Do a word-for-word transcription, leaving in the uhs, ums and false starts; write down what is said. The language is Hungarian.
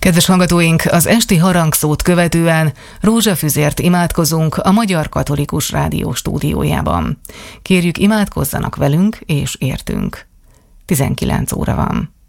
Kedves hallgatóink, az esti harangszót követően rózsafüzért imádkozunk a Magyar Katolikus Rádió stúdiójában. Kérjük, imádkozzanak velünk és értünk. tizenkilenc óra van.